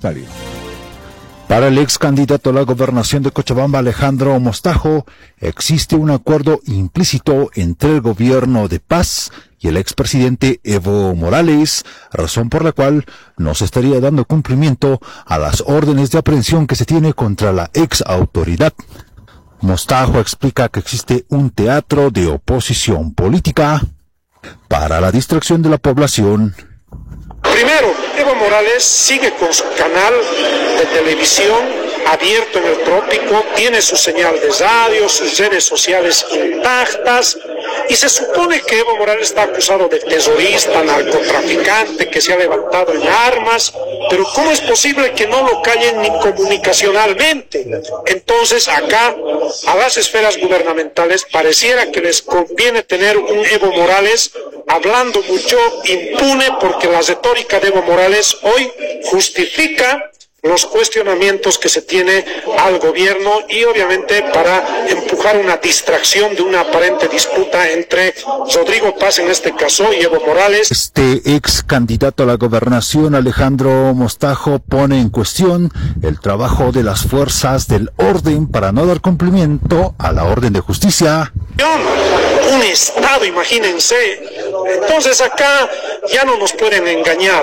comentario. Para el ex candidato a la gobernación de Cochabamba, Alejandro Mostajo, existe un acuerdo implícito entre el gobierno de paz y el expresidente Evo Morales, razón por la cual no se estaría dando cumplimiento a las órdenes de aprehensión que se tiene contra la ex autoridad. Mostajo explica que existe un teatro de oposición política para la distracción de la población. Primero, Evo Morales sigue con su canal de televisión abierto en el trópico, tiene su señal de radio, sus redes sociales intactas, y se supone que Evo Morales está acusado de terrorista, narcotraficante, que se ha levantado en armas, pero ¿cómo es posible que no lo callen ni comunicacionalmente? Entonces acá, a las esferas gubernamentales, pareciera que les conviene tener un Evo Morales hablando mucho, impune, porque la retórica de Evo Morales hoy justifica los cuestionamientos que se tiene al gobierno y obviamente para empujar una distracción de una aparente disputa entre Rodrigo Paz en este caso y Evo Morales. Este ex candidato a la gobernación, Alejandro Mostajo, pone en cuestión el trabajo de las fuerzas del orden para no dar cumplimiento a la orden de justicia. Un Estado, imagínense. Entonces acá ya no nos pueden engañar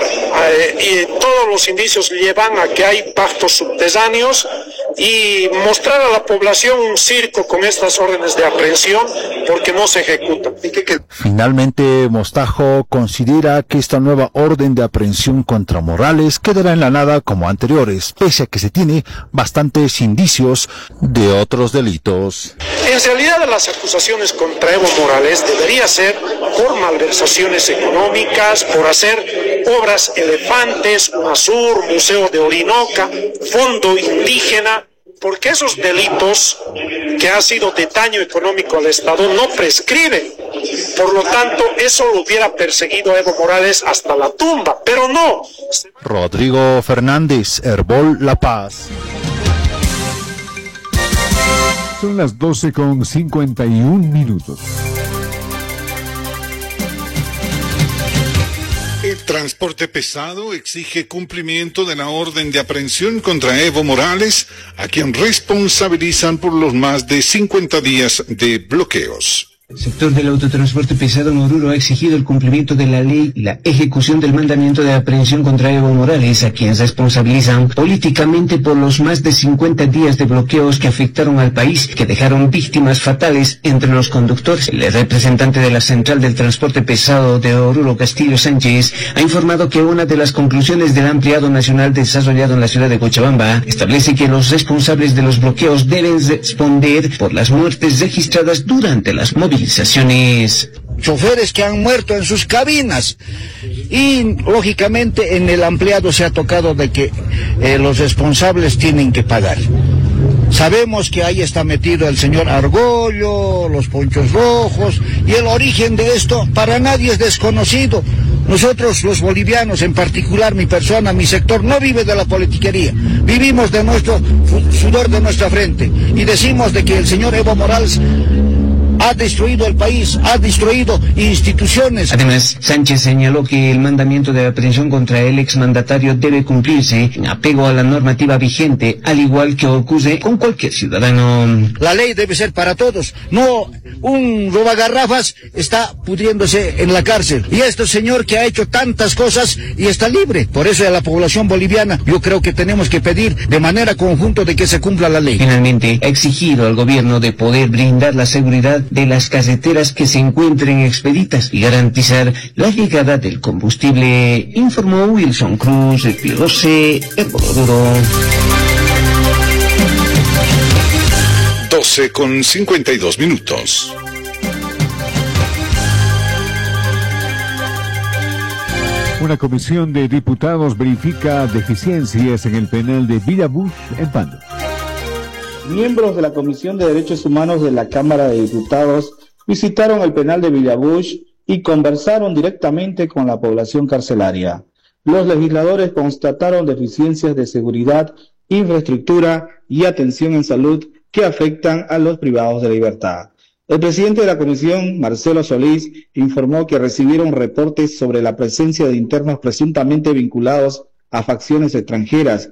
y todos los indicios llevan a que hay pactos subterráneos y mostrar a la población un circo con estas órdenes de aprehensión porque no se ejecutan. Finalmente, Mostajo considera que esta nueva orden de aprehensión contra Morales quedará en la nada como anteriores, pese a que se tiene bastantes indicios de otros delitos. En realidad, las acusaciones contra Evo Morales debería ser por malversaciones económicas, por hacer obras elefantes, UNASUR, Museo de Orinoca, Fondo Indígena, porque esos delitos que han sido de daño económico al Estado no prescriben. Por lo tanto, eso lo hubiera perseguido a Evo Morales hasta la tumba, pero no. Rodrigo Fernández, Herbol La Paz. Son las 12:51. El transporte pesado exige cumplimiento de la orden de aprehensión contra Evo Morales, a quien responsabilizan por los más de 50 días de bloqueos. El sector del autotransporte pesado en Oruro ha exigido el cumplimiento de la ley y la ejecución del mandamiento de aprehensión contra Evo Morales, a quien responsabilizan políticamente por los más de 50 días de bloqueos que afectaron al país, que dejaron víctimas fatales entre los conductores. El representante de la Central del Transporte Pesado de Oruro, Castillo Sánchez, ha informado que una de las conclusiones del ampliado nacional desarrollado en la ciudad de Cochabamba establece que los responsables de los bloqueos deben responder por las muertes registradas durante las movilizaciones. Choferes que han muerto en sus cabinas y lógicamente en el ampliado se ha tocado de que los responsables tienen que pagar. Sabemos que ahí está metido el señor Argollo, los Ponchos Rojos, y el origen de esto para nadie es desconocido. Nosotros los bolivianos, en particular mi persona, mi sector, no vive de la politiquería, vivimos de nuestro sudor de nuestra frente y decimos de que el señor Evo Morales ha destruido el país, ha destruido instituciones. Además, Sánchez señaló que el mandamiento de aprehensión contra el exmandatario debe cumplirse en apego a la normativa vigente, al igual que ocurre con cualquier ciudadano. La ley debe ser para todos, no un robagarrafas está pudriéndose en la cárcel. Y este señor que ha hecho tantas cosas y está libre. Por eso a la población boliviana yo creo que tenemos que pedir de manera conjunta de que se cumpla la ley. Finalmente, ha exigido al gobierno de poder brindar la seguridad de las carreteras que se encuentren expeditas y garantizar la llegada del combustible, informó Wilson Cruz, de Pío 12, en Oruro. 12:52. Una comisión de diputados verifica deficiencias en el penal de Villa Bush en Pando. Miembros de la Comisión de Derechos Humanos de la Cámara de Diputados visitaron el penal de Villa Bush y conversaron directamente con la población carcelaria. Los legisladores constataron deficiencias de seguridad, infraestructura y atención en salud que afectan a los privados de libertad. El presidente de la comisión, Marcelo Solís, informó que recibieron reportes sobre la presencia de internos presuntamente vinculados a facciones extranjeras